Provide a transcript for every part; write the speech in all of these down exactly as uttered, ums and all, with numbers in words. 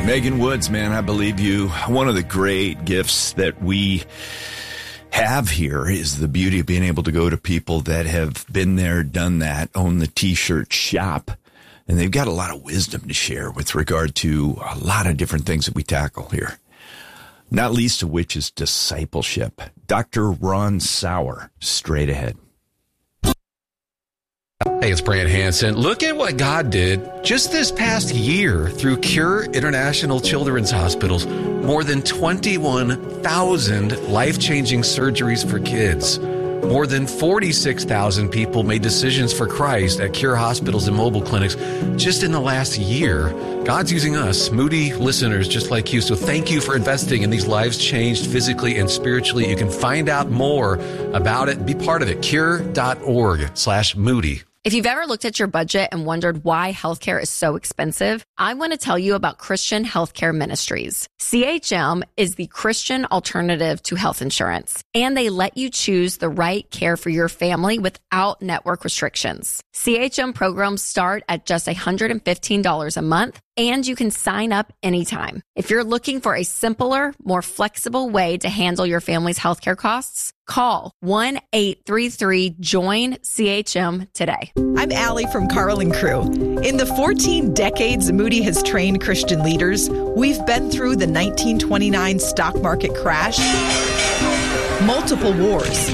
Megan Woods, man, I believe you. One of the great gifts that we have here is the beauty of being able to go to people that have been there, done that, own the T-shirt shop, and they've got a lot of wisdom to share with regard to a lot of different things that we tackle here, not least of which is discipleship. Doctor Ron Sauer, straight ahead. Hey, it's Brant Hansen. Look at what God did just this past year through Cure International Children's Hospitals. More than twenty-one thousand life-changing surgeries for kids. More than forty-six thousand people made decisions for Christ at Cure hospitals and mobile clinics just in the last year. God's using us, Moody listeners just like you. So thank you for investing in these lives changed physically and spiritually. You can find out more about it. Be part of it. Cure.org slash Moody. If you've ever looked at your budget and wondered why healthcare is so expensive, I want to tell you about Christian Healthcare Ministries. C H M is the Christian alternative to health insurance, and they let you choose the right care for your family without network restrictions. C H M programs start at just one hundred fifteen dollars a month, and you can sign up anytime. If you're looking for a simpler, more flexible way to handle your family's healthcare costs, call one eight three three join C H M today. I'm Allie from Carl and Crew. In the fourteen decades Moody has trained Christian leaders, we've been through the nineteen twenty-nine stock market crash, multiple wars,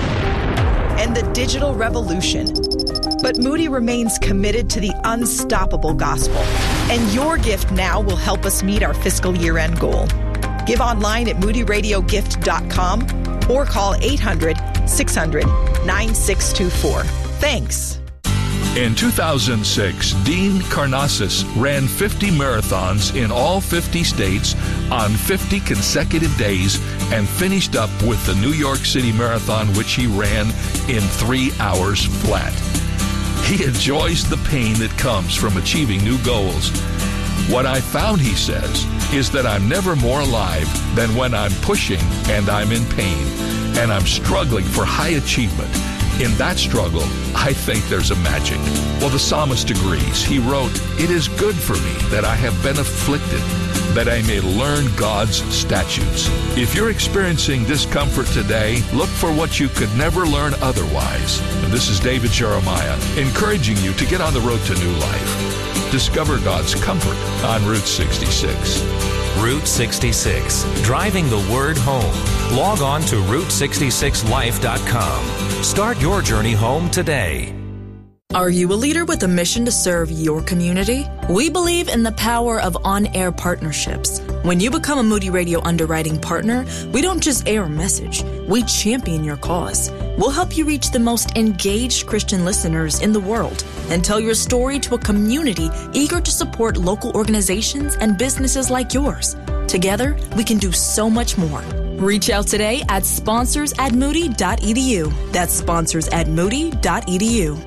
and the digital revolution. But Moody remains committed to the unstoppable gospel, and your gift now will help us meet our fiscal year-end goal. Give online at moody radio gift dot com or call eight hundred, six hundred, nine six two four. Thanks. In two thousand six, Dean Karnazes ran fifty marathons in all fifty states on fifty consecutive days and finished up with the New York City Marathon, which he ran in three hours flat. He enjoys the pain that comes from achieving new goals. What I found, he says, is that I'm never more alive than when I'm pushing and I'm in pain and I'm struggling for high achievement. In that struggle, I think there's a magic. Well, the psalmist agrees. He wrote, "It is good for me that I have been afflicted, that I may learn God's statutes." If you're experiencing discomfort today, look for what you could never learn otherwise. And this is David Jeremiah, encouraging you to get on the road to new life. Discover God's comfort on Route sixty-six. Route sixty-six, driving the word home. Log on to route sixty-six life dot com. Start your journey home today. Are you a leader with a mission to serve your community? We believe in the power of on-air partnerships. When you become a Moody Radio underwriting partner, we don't just air a message, we champion your cause. We'll help you reach the most engaged Christian listeners in the world and tell your story to a community eager to support local organizations and businesses like yours. Together, we can do so much more. Reach out today at sponsors at moody dot e d u. That's sponsors at moody dot e d u.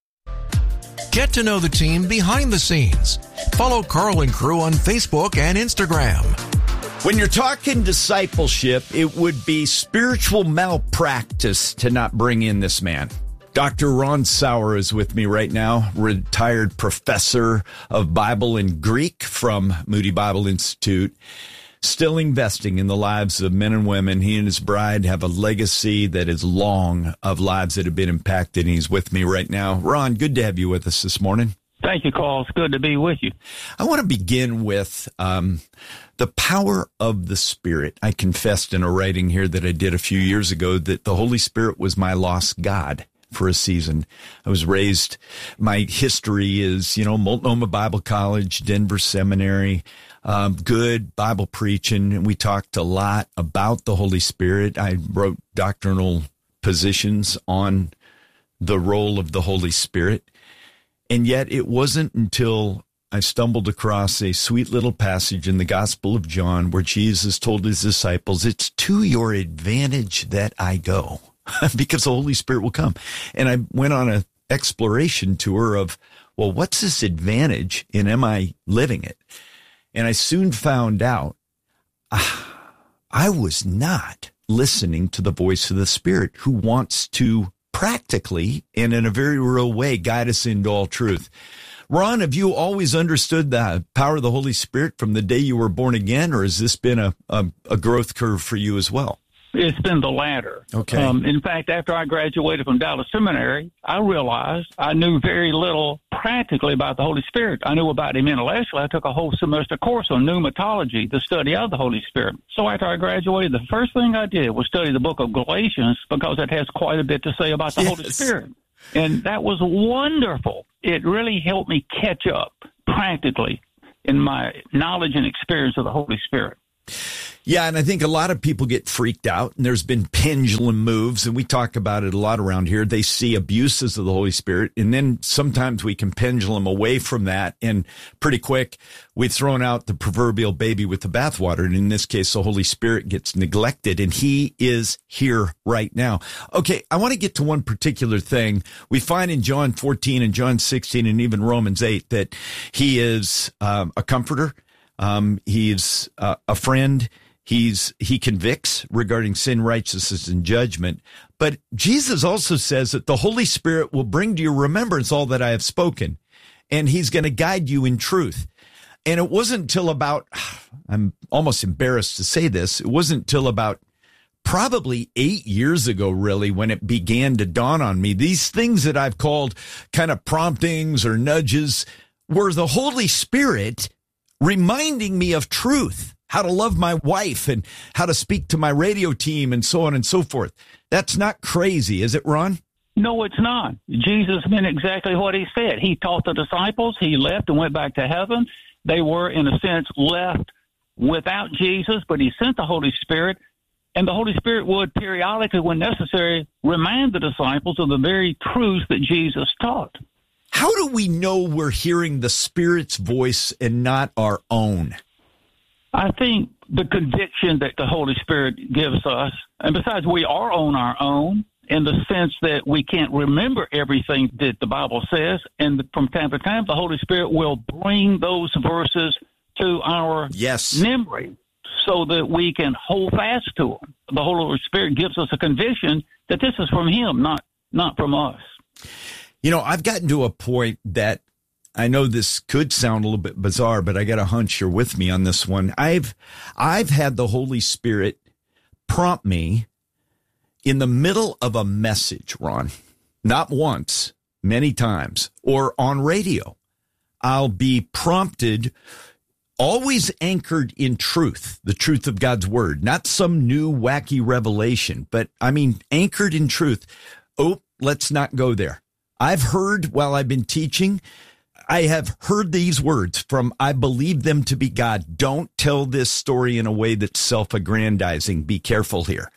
Get to know the team behind the scenes. Follow Carl and Crew on Facebook and Instagram. When you're talking discipleship, it would be spiritual malpractice to not bring in this man. Doctor Ron Sauer is with me right now, retired professor of Bible and Greek from Moody Bible Institute, still investing in the lives of men and women. He and his bride have a legacy that is long of lives that have been impacted, and he's with me right now. Ron, good to have you with us this morning. Thank you, Carl. It's good to be with you. I want to begin with um, the power of the Spirit. I confessed in a writing here that I did a few years ago that the Holy Spirit was my lost God for a season. I was raised, my history is, you know, Multnomah Bible College, Denver Seminary, um, good Bible preaching. And we talked a lot about the Holy Spirit. I wrote doctrinal positions on the role of the Holy Spirit. And yet it wasn't until I stumbled across a sweet little passage in the Gospel of John where Jesus told his disciples, "It's to your advantage that I go," because the Holy Spirit will come. And I went on an exploration tour of, well, what's this advantage and am I living it? And I soon found out uh, I was not listening to the voice of the Spirit, who wants to practically and in a very real way guide us into all truth. Ron, have you always understood the power of the Holy Spirit from the day you were born again, or has this been a, a, a growth curve for you as well? It's been the latter. Okay. Um, in fact, after I graduated from Dallas Seminary, I realized I knew very little practically about the Holy Spirit. I knew about him intellectually. I took a whole semester course on pneumatology, the study of the Holy Spirit. So after I graduated, the first thing I did was study the book of Galatians, because it has quite a bit to say about the Yes. Holy Spirit. And that was wonderful. It really helped me catch up practically in my knowledge and experience of the Holy Spirit. Yeah, and I think a lot of people get freaked out, and there's been pendulum moves, and we talk about it a lot around here. They see abuses of the Holy Spirit, and then sometimes we can pendulum away from that, and pretty quick, we've thrown out the proverbial baby with the bathwater, and in this case, the Holy Spirit gets neglected, and he is here right now. Okay, I want to get to one particular thing. We find in John fourteen and John sixteen and even Romans eight that he is um, a comforter. Um, he's uh, a friend. He's, he convicts regarding sin, righteousness, and judgment. But Jesus also says that the Holy Spirit will bring to your remembrance all that I have spoken, and he's going to guide you in truth. And it wasn't until about, I'm almost embarrassed to say this, it wasn't until about probably eight years ago, really, when it began to dawn on me. These things that I've called kind of promptings or nudges were the Holy Spirit reminding me of truth, how to love my wife and how to speak to my radio team and so on and so forth. That's not crazy, is it, Ron? No, it's not. Jesus meant exactly what he said. He taught the disciples. He left and went back to heaven. They were, in a sense, left without Jesus, but he sent the Holy Spirit, and the Holy Spirit would periodically, when necessary, remind the disciples of the very truth that Jesus taught. How do we know we're hearing the Spirit's voice and not our own? I think the conviction that the Holy Spirit gives us, and besides, we are on our own in the sense that we can't remember everything that the Bible says, and from time to time, the Holy Spirit will bring those verses to our yes. memory so that we can hold fast to them. The Holy Spirit gives us a conviction that this is from him, not not from us. You know, I've gotten to a point that I know this could sound a little bit bizarre, but I got a hunch you're with me on this one. I've, I've had the Holy Spirit prompt me in the middle of a message, Ron, not once, many times, or on radio. I'll be prompted, always anchored in truth, the truth of God's word, not some new wacky revelation, but I mean, anchored in truth. Oh, let's not go there. I've heard while I've been teaching, I have heard these words from, I believe them to be God. Don't tell this story in a way that's self-aggrandizing. Be careful here.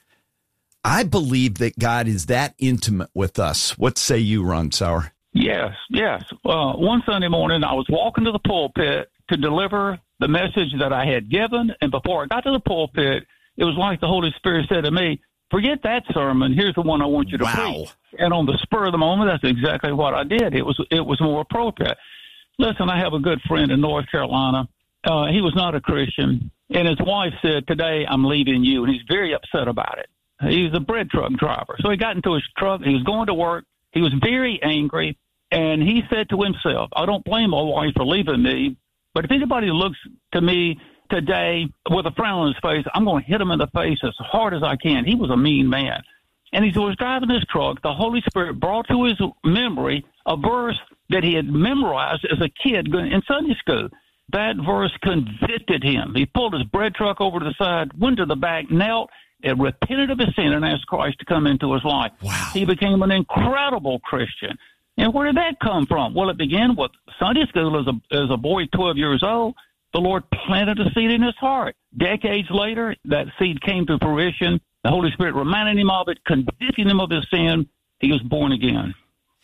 I believe that God is that intimate with us. What say you, Ron Sauer? Yes, yes. Uh, one Sunday morning, I was walking to the pulpit to deliver the message that I had given, and before I got to the pulpit, it was like the Holy Spirit said to me, forget that sermon. Here's the one I want you to wow. preach. And on the spur of the moment, that's exactly what I did. It was it was more appropriate. Listen, I have a good friend in North Carolina. Uh, he was not a Christian, and his wife said, today I'm leaving you, and he's very upset about it. He's a bread truck driver. So he got into his truck. He was going to work. He was very angry, and he said to himself, I don't blame my wife for leaving me, but if anybody looks to me today with a frown on his face, I'm going to hit him in the face as hard as I can. He was a mean man. And as he was driving his truck, the Holy Spirit brought to his memory a verse that he had memorized as a kid in Sunday school. That verse convicted him. He pulled his bread truck over to the side, went to the back, knelt, and repented of his sin and asked Christ to come into his life. Wow. He became an incredible Christian. And where did that come from? Well, it began with Sunday school as a, as a boy, twelve years old. The Lord planted a seed in his heart. Decades later, that seed came to fruition. The Holy Spirit reminded him of it, convicting him of his sin. He was born again.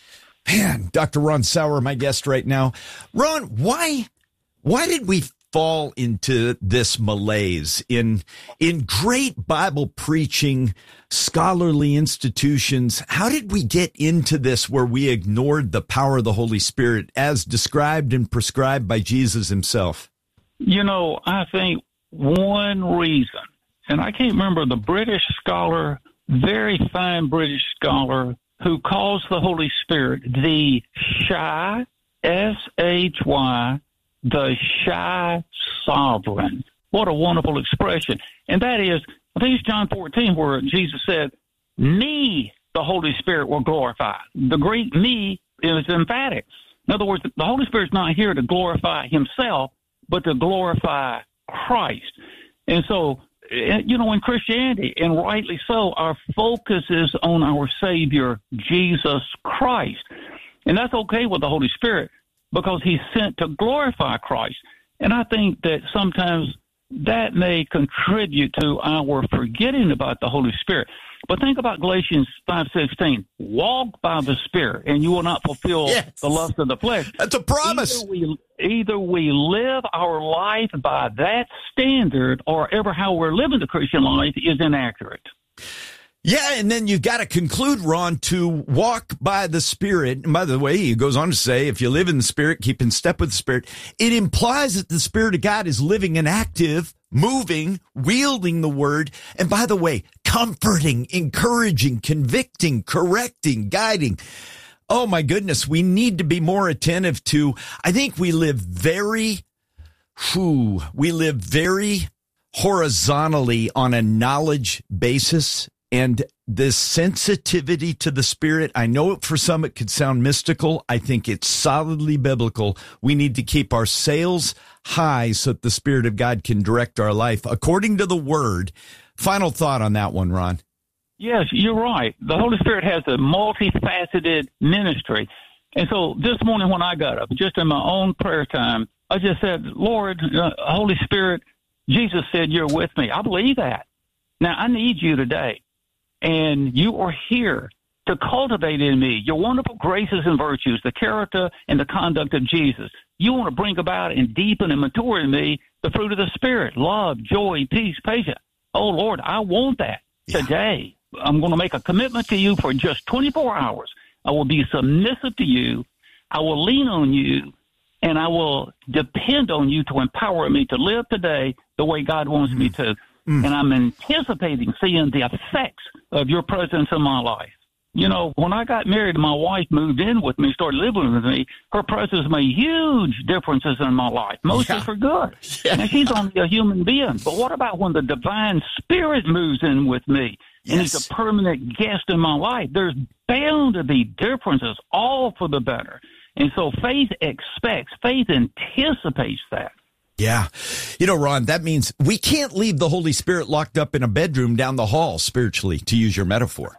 Man, Doctor Ron Sauer, my guest right now. Ron, why, why did we fall into this malaise in, in great Bible preaching, scholarly institutions? How did we get into this where we ignored the power of the Holy Spirit as described and prescribed by Jesus himself? You know, I think one reason, and I can't remember the British scholar, very fine British scholar, who calls the Holy Spirit the shy, S H Y, the shy sovereign. What a wonderful expression. And that is, I think it's John fourteen where Jesus said, me, the Holy Spirit will glorify. The Greek me is emphatic. In other words, the Holy Spirit's not here to glorify himself, but to glorify Christ. And so, you know, in Christianity, and rightly so, our focus is on our Savior, Jesus Christ. And that's okay with the Holy Spirit because he's sent to glorify Christ. And I think that sometimes that may contribute to our forgetting about the Holy Spirit. But think about Galatians five sixteen. Walk by the Spirit, and you will not fulfill yes. the lust of the flesh. That's a promise. Either we, either we live our life by that standard, or ever how we're living the Christian life is inaccurate. Yeah, and then you got to conclude, Ron, to walk by the Spirit. And by the way, he goes on to say, if you live in the Spirit, keep in step with the Spirit. It implies that the Spirit of God is living and active, moving, wielding the Word. And by the way, comforting, encouraging, convicting, correcting, guiding. Oh, my goodness, we need to be more attentive to, I think we live very, whew, we live very horizontally on a knowledge basis. And this sensitivity to the Spirit, I know for some it could sound mystical. I think it's solidly biblical. We need to keep our sails high so that the Spirit of God can direct our life according to the Word. Final thought on that one, Ron. Yes, you're right. The Holy Spirit has a multifaceted ministry. And so this morning when I got up, just in my own prayer time, I just said, Lord, uh, Holy Spirit, Jesus said you're with me. I believe that. Now, I need you today. And you are here to cultivate in me your wonderful graces and virtues, the character and the conduct of Jesus. You want to bring about and deepen and mature in me the fruit of the Spirit, love, joy, peace, patience. Oh, Lord, I want that yeah. today. I'm going to make a commitment to you for just twenty-four hours. I will be submissive to you. I will lean on you, and I will depend on you to empower me to live today the way God wants mm-hmm. me to. Mm. And I'm anticipating seeing the effects of your presence in my life. You know, when I got married and my wife moved in with me, started living with me, her presence made huge differences in my life, mostly yeah. for good. Yeah. And she's only a human being. But what about when the divine Spirit moves in with me and yes. he's a permanent guest in my life? There's bound to be differences, all for the better. And so faith expects, faith anticipates that. Yeah. You know, Ron, that means we can't leave the Holy Spirit locked up in a bedroom down the hall spiritually, to use your metaphor.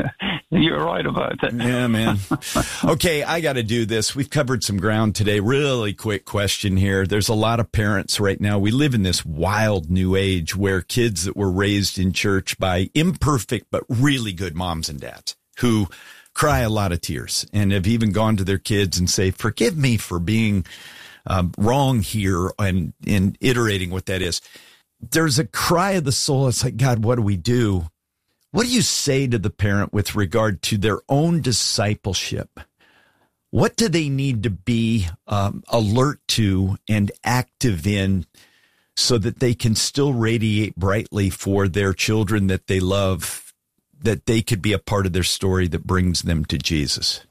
You're right about that. Yeah, man. Okay, I got to do this. We've covered some ground today. Really quick question here. There's a lot of parents right now. We live in this wild new age where kids that were raised in church by imperfect but really good moms and dads who cry a lot of tears and have even gone to their kids and say, forgive me for being Um, wrong here and in iterating what that is. There's a cry of the soul. It's like, God, what do we do? What do you say to the parent with regard to their own discipleship? What do they need to be um, alert to and active in so that they can still radiate brightly for their children that they love, that they could be a part of their story that brings them to Jesus?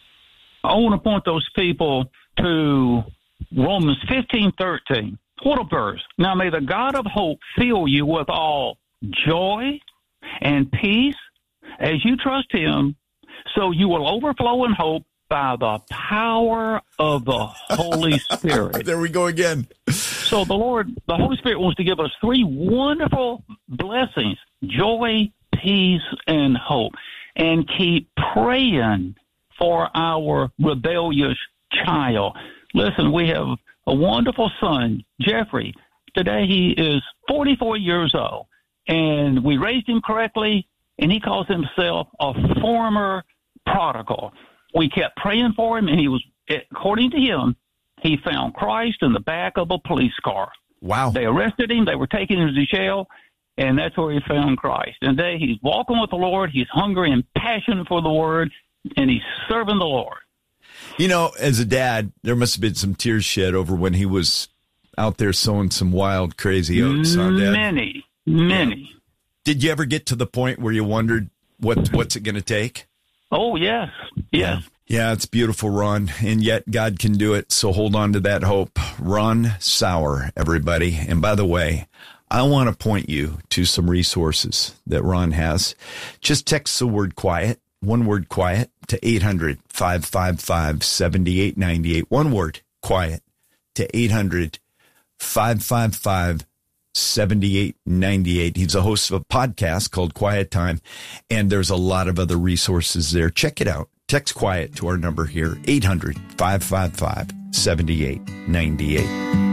I want to point those people to Romans fifteen thirteen. What a verse. Now may the God of hope fill you with all joy and peace as you trust him, so you will overflow in hope by the power of the Holy Spirit. There we go again. So the Lord, the Holy Spirit wants to give us three wonderful blessings: joy, peace, and hope. And keep praying for our rebellious child. Listen, we have a wonderful son, Jeffrey. Today he is forty-four years old, and we raised him correctly, and he calls himself a former prodigal. We kept praying for him, and he was, according to him, he found Christ in the back of a police car. Wow. They arrested him. They were taking him to jail, and that's where he found Christ. And today he's walking with the Lord. He's hungry and passionate for the Word, and he's serving the Lord. You know, as a dad, there must have been some tears shed over when he was out there sowing some wild, crazy oats. Huh, Dad? Many, many. Yeah. Did you ever get to the point where you wondered what what's it going to take? Oh, yes, yes. Yeah, it's beautiful, Ron, and yet God can do it, so hold on to that hope. Ron Sauer, everybody. And by the way, I want to point you to some resources that Ron has. Just text the word quiet, one word quiet, to eight hundred, five five five, seven eight nine eight. One word, quiet, to eight hundred, five five five, seven eight nine eight. He's a host of a podcast called Quiet Time, and there's a lot of other resources there. Check it out. Text quiet to our number here, eight hundred, five five five, seven eight nine eight.